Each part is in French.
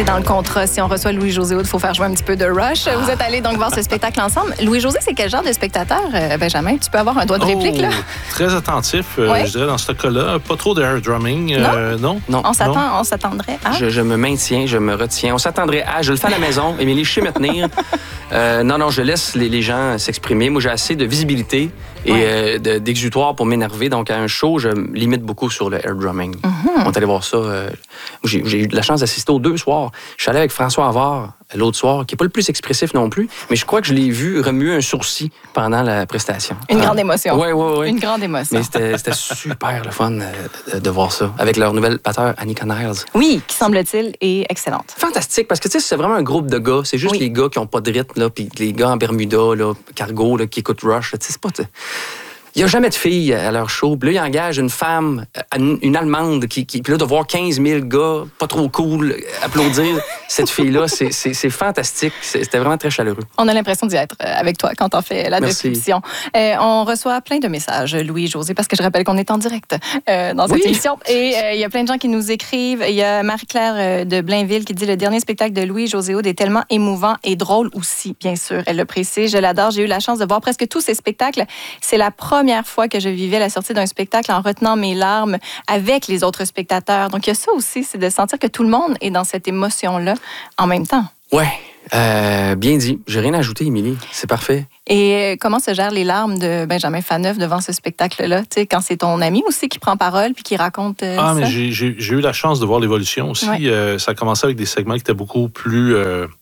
c'est dans le contrat. Si on reçoit Louis-José Hood, il faut faire jouer un petit peu de Rush. Vous êtes allés donc voir ce spectacle ensemble. Louis-José, c'est quel genre de spectateur, Benjamin? Tu peux avoir un doigt de réplique, là? Très attentif, Ouais. je dirais, dans ce cas-là. Pas trop de air drumming. Non? On s'attendrait à... Je me maintiens, je me retiens. On s'attendrait à... Je le fais à la maison. Émilie, je sais me tenir. Non, je laisse les gens s'exprimer. Moi, j'ai assez de visibilité et d'exutoire pour m'énerver. Donc, à un show, je me limite beaucoup sur le air drumming. On est allé voir ça. J'ai eu de la chance d'assister aux 2 soirs. Je suis allé avec François Havard l'autre soir, qui n'est pas le plus expressif non plus, mais je crois que je l'ai vu remuer un sourcil pendant la prestation. Une grande émotion. Oui. Une grande émotion. Mais c'était super le fun de voir ça, avec leur nouvelle batteur, Annika Niles. Oui, qui semble-t-il est excellente. Fantastique, parce que tu sais, c'est vraiment un groupe de gars. C'est juste les gars qui n'ont pas de rythme, là, puis les gars en Bermuda, là, cargo, là, qui écoutent Rush. Tu sais, c'est pas... Il n'y a jamais de filles à leur show. Puis là, ils engagent une femme, une Allemande, puis là, de voir 15 000 gars, pas trop cool, applaudir cette fille-là, c'est fantastique. C'était vraiment très chaleureux. On a l'impression d'y être avec toi quand on fait la description. On reçoit plein de messages, Louis-José, parce que je rappelle qu'on est en direct dans cette émission. Et il y a plein de gens qui nous écrivent. Il y a Marie-Claire de Blainville qui dit « Le dernier spectacle de Louis-José Hood est tellement émouvant et drôle aussi, bien sûr. » Elle le précise. Je l'adore. J'ai eu la chance de voir presque tous ses spectacles. C'est la première fois que je vivais la sortie d'un spectacle en retenant mes larmes avec les autres spectateurs. Donc, il y a ça aussi, c'est de sentir que tout le monde est dans cette émotion-là en même temps. Ouais, bien dit. J'ai rien à ajouter, Émilie. C'est parfait. Et comment se gèrent les larmes de Benjamin Faneuf devant ce spectacle-là? Tu sais, quand c'est ton ami aussi qui prend parole puis qui raconte ça? Mais j'ai eu la chance de voir l'évolution aussi. Ouais. Ça a commencé avec des segments qui étaient beaucoup plus...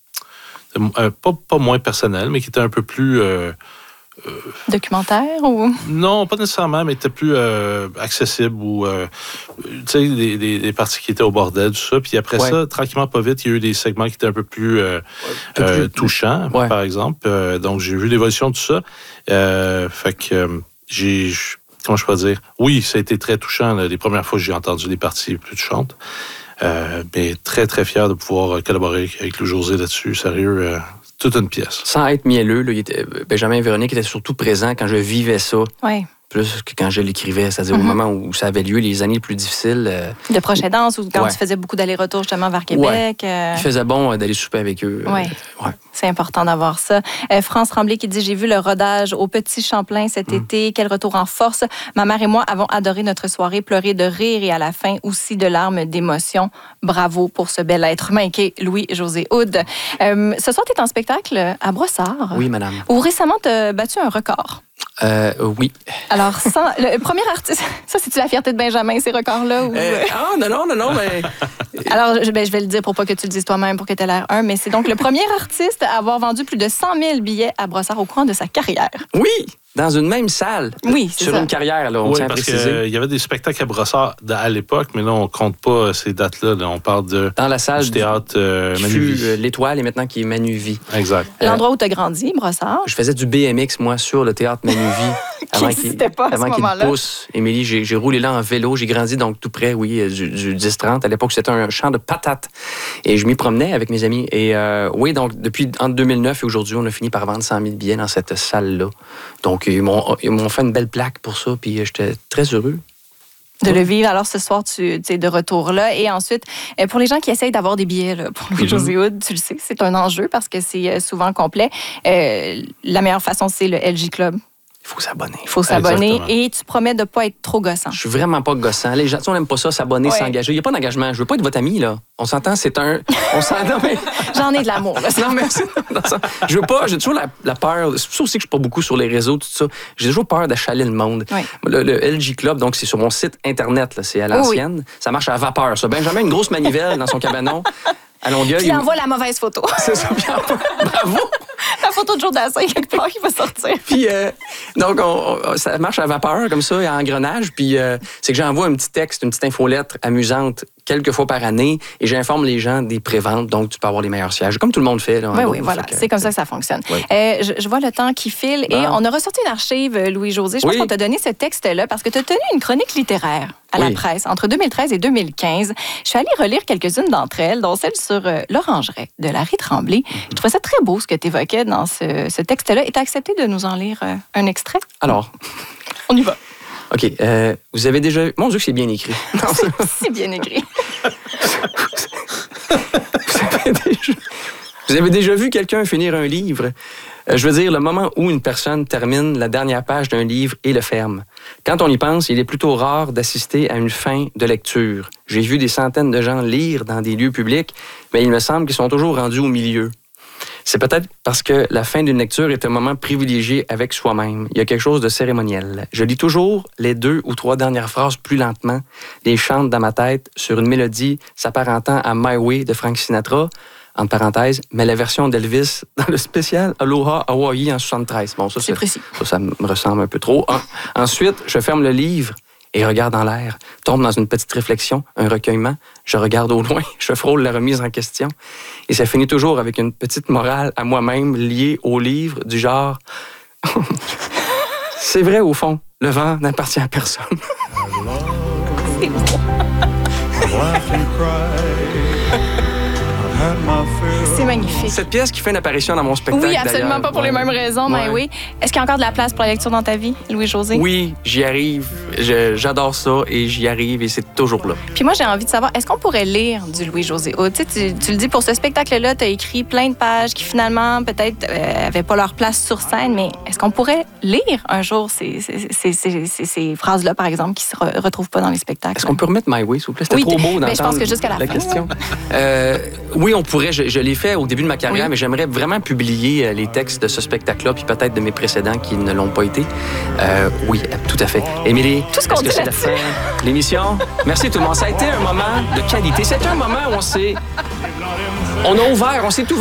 pas moins personnels, mais qui étaient un peu plus... documentaire ou... Non, pas nécessairement, mais était plus accessible ou, tu sais, des parties qui étaient au bordel, tout ça. Puis après ça, tranquillement, pas vite, il y a eu des segments qui étaient un peu plus touchants, par exemple. Donc, j'ai vu l'évolution de tout ça. Fait que comment je peux dire? Oui, ça a été très touchant les premières fois que j'ai entendu des parties plus touchantes. Mais très, très fier de pouvoir collaborer avec Louis-José là-dessus. Sérieux, toute une pièce. Sans être mielleux, là, Benjamin et Véronique étaient surtout présents quand je vivais ça. Oui. Plus que quand je l'écrivais, c'est-à-dire au moment où ça avait lieu, les années les plus difficiles. De prochaine danse, ou quand tu faisais beaucoup d'allers-retours justement vers Québec. Il faisait bon d'aller souper avec eux. Oui, c'est important d'avoir ça. France Tremblay qui dit « J'ai vu le rodage au Petit Champlain cet été. Quel retour en force. Ma mère et moi avons adoré notre soirée, pleuré de rire et à la fin aussi de larmes d'émotion. Bravo pour ce bel être humain qui est Louis-José Hood. Ce soir, tu es en spectacle à Brossard. Oui, madame. Où récemment, tu as battu un record. Oui. Alors, le premier artiste, ça, c'est-tu la fierté de Benjamin, ces records-là? Ou... Non, mais... Alors, je vais le dire pour pas que tu le dises toi-même, pour que tu aies l'air mais c'est donc le premier artiste à avoir vendu plus de 100 000 billets à Brossard au courant de sa carrière. Oui! Dans une même salle. Oui, c'est sur ça. Une carrière, là, on tient à préciser. Parce qu'il y avait des spectacles à Brossard à l'époque, mais là, on compte pas ces dates-là. Là, on parle dans la salle du théâtre qui Manuvie. fut l'Étoile et maintenant qui est Manuvie. Exact. L'endroit où tu as grandi, Brossard. Je faisais du BMX, moi, sur le théâtre Manuvie. Avant qu'il pousse. Émilie, j'ai roulé là en vélo. J'ai grandi donc tout près, du 10-30. À l'époque, c'était un champ de patates. Et je m'y promenais avec mes amis. Et donc, depuis entre 2009 et aujourd'hui, on a fini par vendre 100 000 billets dans cette salle-là. Donc, ils m'ont fait une belle plaque pour ça, puis j'étais très heureux. De le vivre. Alors, ce soir, tu es de retour là. Et ensuite, pour les gens qui essayent d'avoir des billets là, pour Louis-José Hood, tu le sais, c'est un enjeu parce que c'est souvent complet. La meilleure façon, c'est le LG Club. Il faut s'abonner. Il faut s'abonner et tu promets de ne pas être trop gossant. Je suis vraiment pas gossant. Les gens, on n'aime pas ça, s'abonner, s'engager. Il n'y a pas d'engagement. Je veux pas être votre ami, là. On s'entend, c'est un... J'en ai de l'amour, là. Non, mais je veux pas... J'ai toujours la peur... C'est pour ça aussi que je suis pas beaucoup sur les réseaux, tout ça. J'ai toujours peur d'achaler le monde. Oui. Le LG Club, donc, c'est sur mon site Internet, là. C'est à l'ancienne. Oui. Ça marche à vapeur, ça. Benjamin, une grosse manivelle dans son cabanon. À Longueuil. Puis il envoie la mauvaise photo. C'est ça, bien. Bravo! La photo de Joe Dassin, quelque part, qui va sortir. Puis, donc, ça marche à vapeur, comme ça, à engrenage. Puis, c'est que j'envoie un petit texte, une petite infolettre amusante quelques fois par année et j'informe les gens des préventes. Donc, tu peux avoir les meilleurs sièges, comme tout le monde fait. Là, oui, voilà. C'est comme ça que ça fonctionne. Oui. Je vois le temps qui file et on a ressorti une archive, Louis-José. Je pense qu'on t'a donné ce texte-là parce que tu as tenu une chronique littéraire à la presse entre 2013 et 2015. Je suis allée relire quelques-unes d'entre elles, dont celle sur l'Orangeraie de Larry Tremblay. Je trouvais ça très beau ce que tu évoquais dans ce texte-là et tu as accepté de nous en lire un extrait. Alors, on y va. OK. Vous avez déjà... Mon Dieu, que c'est bien écrit. C'est bien écrit. Vous avez déjà vu quelqu'un finir un livre? Je veux dire, le moment où une personne termine la dernière page d'un livre et le ferme. Quand on y pense, il est plutôt rare d'assister à une fin de lecture. J'ai vu des centaines de gens lire dans des lieux publics, mais il me semble qu'ils sont toujours rendus au milieu. C'est peut-être parce que la fin d'une lecture est un moment privilégié avec soi-même. Il y a quelque chose de cérémoniel. Je lis toujours les 2 ou 3 dernières phrases plus lentement, les chante dans ma tête sur une mélodie s'apparentant à My Way de Frank Sinatra, entre parenthèses, mais la version d'Elvis dans le spécial Aloha Hawaii en 73. Bon, c'est précis. Ça me ressemble un peu trop. Ensuite, je ferme le livre et regarde en l'air, tombe dans une petite réflexion, un recueillement. Je regarde au loin, je frôle la remise en question. Et ça finit toujours avec une petite morale à moi-même liée au livre du genre « C'est vrai au fond, le vent n'appartient à personne. » C'est bon. C'est magnifique. Cette pièce qui fait une apparition dans mon spectacle. Oui, absolument pas pour les mêmes raisons, mais oui. Est-ce qu'il y a encore de la place pour la lecture dans ta vie, Louis-José? Oui, j'y arrive. J'adore ça et j'y arrive et c'est toujours là. Puis moi, j'ai envie de savoir, est-ce qu'on pourrait lire du Louis-José Hood? Tu le dis, pour ce spectacle-là, tu as écrit plein de pages qui finalement, peut-être, n'avaient pas leur place sur scène, mais est-ce qu'on pourrait lire un jour ces phrases-là, par exemple, qui ne se retrouvent pas dans les spectacles? Est-ce qu'on peut remettre My Way, s'il vous plaît? C'était trop beau d'entendre je pense que jusqu'à la question. Oui, on pourrait. Je l'ai fait au début de ma carrière, mais j'aimerais vraiment publier les textes de ce spectacle-là, puis peut-être de mes précédents qui ne l'ont pas été. Oui, tout à fait. Émilie, tout ce qu'on dit c'est la fin de l'émission? Merci tout le monde. Ça a été un moment de qualité. C'était un moment où on a ouvert, on s'est ouvert.